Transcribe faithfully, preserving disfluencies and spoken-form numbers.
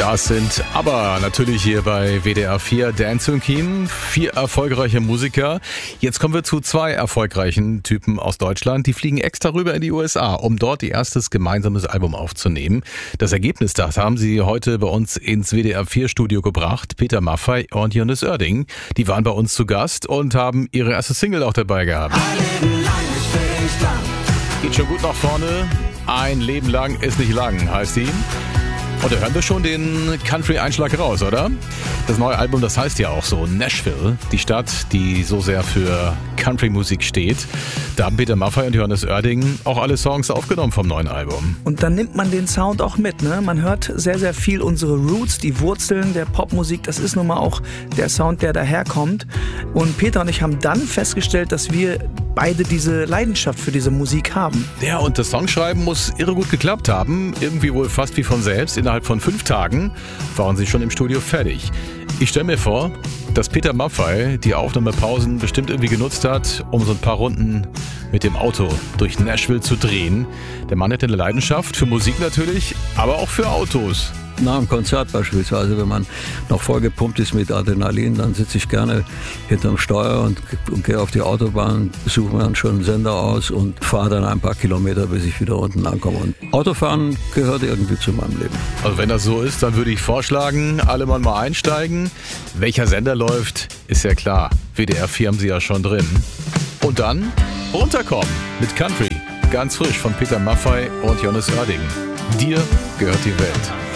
Das sind aber natürlich hier bei W D R vier Dancing Team. Vier erfolgreiche Musiker. Jetzt kommen wir zu zwei erfolgreichen Typen aus Deutschland. Die fliegen extra rüber in die U S A, um dort ihr erstes gemeinsames Album aufzunehmen. Das Ergebnis, das haben sie heute bei uns ins W D R vier Studio gebracht. Peter Maffay und Jonas Oerding. Die waren bei uns zu Gast und haben ihre erste Single auch dabei gehabt. Geht schon gut nach vorne. Ein Leben lang ist nicht lang, heißt die. Und da hören wir schon den Country-Einschlag raus, oder? Das neue Album, das heißt ja auch so Nashville, die Stadt, die so sehr für Country-Musik steht. Da haben Peter Maffay und Jonas Oerding auch alle Songs aufgenommen vom neuen Album. Und dann nimmt man den Sound auch mit, ne? Man hört sehr, sehr viel unsere Roots, die Wurzeln der Popmusik. Das ist nun mal auch der Sound, der daherkommt. Und Peter und ich haben dann festgestellt, dass wir beide diese Leidenschaft für diese Musik haben. Ja, und das Songschreiben muss irre gut geklappt haben. Irgendwie wohl fast wie von selbst. Innerhalb von fünf Tagen waren sie schon im Studio fertig. Ich stelle mir vor, dass Peter Maffay die Aufnahmepausen bestimmt irgendwie genutzt hat, um so ein paar Runden mit dem Auto durch Nashville zu drehen. Der Mann hätte eine Leidenschaft für Musik natürlich, aber auch für Autos. Nach einem Konzert beispielsweise, wenn man noch vollgepumpt ist mit Adrenalin, dann sitze ich gerne hinterm Steuer und, und gehe auf die Autobahn, suche mir dann schon einen Sender aus und fahre dann ein paar Kilometer, bis ich wieder unten ankomme. Und Autofahren gehört irgendwie zu meinem Leben. Also wenn das so ist, dann würde ich vorschlagen, alle mal mal einsteigen. Welcher Sender läuft, ist ja klar. W D R vier haben sie ja schon drin. Und dann runterkommen mit Country. Ganz frisch von Peter Maffay und Jonas Oerding. Dir gehört die Welt.